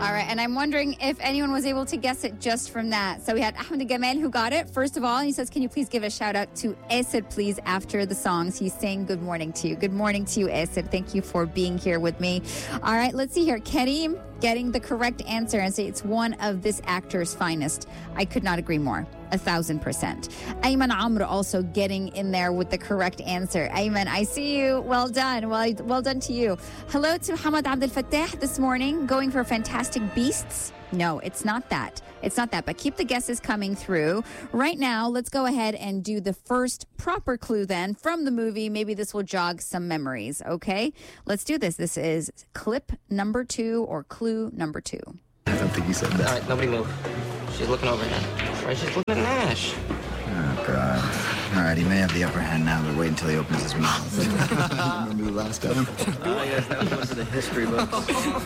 All right, and I'm wondering if anyone was able to guess it just from that. So we had Ahmed Gamal who got it. First of all, he says, can you please give a shout out to Esid, please, after the songs. He's saying good morning to you. Good morning to you, Esid. Thank you for being here with me. All right, let's see here. Kareem getting the correct answer and say it's one of this actor's finest. I could not agree more. 1,000%. Ayman Amr also getting in there with the correct answer. Ayman, I see you. Well done. Well done to you. Hello to Hamad Abdel Fattah this morning, going for Fantastic Beasts. No, it's not that. It's not that, but keep the guesses coming through. Right now, let's go ahead and do the first proper clue then from the movie. Maybe this will jog some memories, okay? Let's do this. This is clip number 2 or clue number 2. I don't think you said that. All right, nobody move. She's looking over here. Right, she's looking at Nash. Oh, God. All right, he may have the upper hand now, but wait until he opens his mouth. Remember the last time? Oh, yes, that was one of the history books.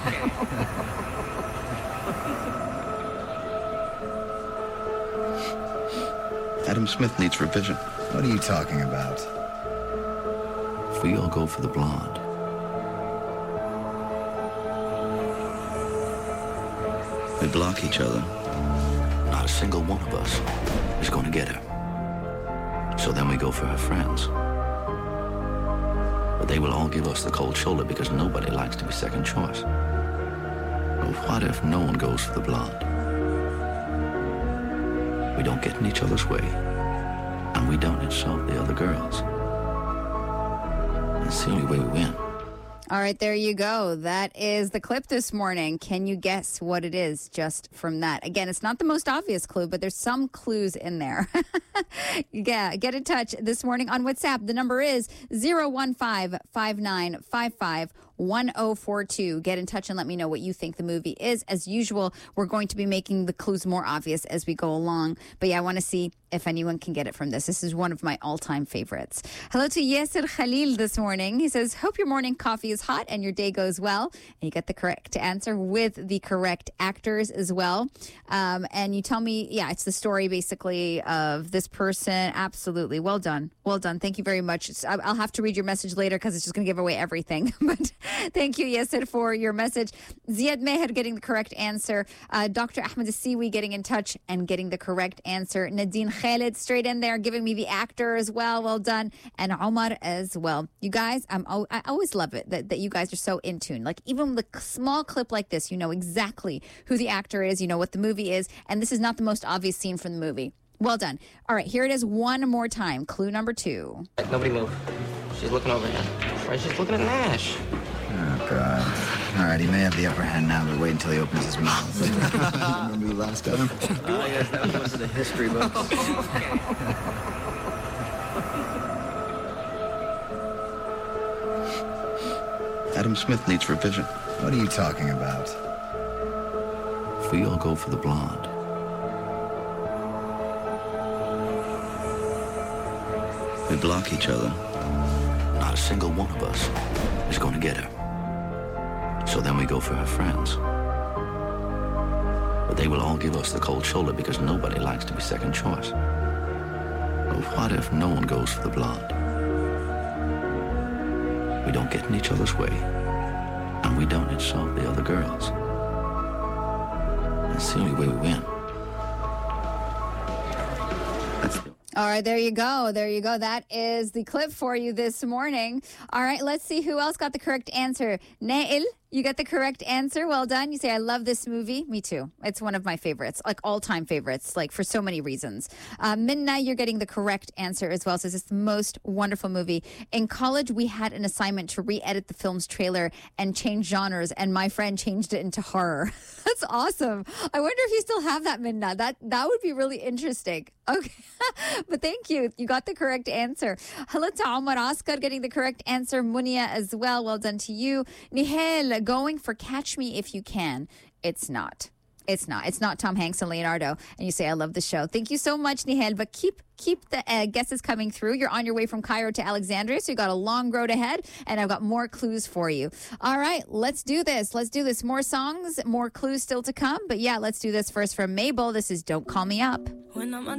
Adam Smith needs revision. What are you talking about? If we all go for the blonde, we block each other. Not a single one of us is going to get her. So then we go for her friends. But they will all give us the cold shoulder because nobody likes to be second choice. But what if no one goes for the blonde? We don't get in each other's way, and we don't insult the other girls. That's the only way we win. All right, there you go. That is the clip this morning. Can you guess what it is just from that? Again, it's not the most obvious clue, but there's some clues in there. Yeah, get in touch this morning on WhatsApp. The number is 015-5955-1042. Get in touch and let me know what you think the movie is. As usual, we're going to be making the clues more obvious as we go along. But yeah, I want to see if anyone can get it from this. This is one of my all-time favorites. Hello to Yasser Khalil this morning. He says, hope your morning coffee is hot and your day goes well. And you got the correct answer with the correct actors as well. And you tell me, yeah, it's the story basically of this person. Absolutely. Well done. Well done. Thank you very much. I'll have to read your message later because it's just going to give away everything. But thank you, Yasser, for your message. Ziad Meher getting the correct answer. Dr. Ahmed Asiwi getting in touch and getting the correct answer. Nadine Khalid straight in there giving me the actor as well. Well done. And Omar as well. You guys, I always love it that you guys are so in tune. Like even with a small clip like this, you know exactly who the actor is, you know what the movie is, and this is not the most obvious scene from the movie. Well done. All right, here it is one more time. Clue number 2. Right, nobody move. She's looking over here. Right, she's looking at Nash. Oh, God. All right, he may have the upper hand now, but wait until he opens his mouth. Remember the last time? Oh, yes, that was one of the history books. Adam Smith needs revision. What are you talking about? If we all go for the blonde, we block each other. Not a single one of us is going to get her. So then we go for her friends. But they will all give us the cold shoulder because nobody likes to be second choice. But what if no one goes for the blonde? We don't get in each other's way, and we don't insult the other girls. That's the only way we win. All right, there you go. There you go. That is the clip for you this morning. All right, let's see who else got the correct answer. Nail, you got the correct answer. Well done. You say, I love this movie. Me too. It's one of my favorites, like all-time favorites, like for so many reasons. Minna, you're getting the correct answer as well. So it's the most wonderful movie. In college, we had an assignment to re-edit the film's trailer and change genres, and my friend changed it into horror. That's awesome. I wonder if you still have that, Minna. That would be really interesting. Okay. But thank you. You got the correct answer. Hello to Omar Oscar getting the correct answer. Munia as well. Well done to you. Nihel going for Catch Me If You Can. It's not. It's not. It's not Tom Hanks and Leonardo. And you say, I love the show. Thank you so much, Nihel. But keep the guesses coming through. You're on your way from Cairo to Alexandria, so you got a long road ahead, and I've got more clues for you. All right, let's do this. Let's do this. More songs, more clues still to come. But yeah, let's do this first from Mabel. This is Don't Call Me Up. When I'm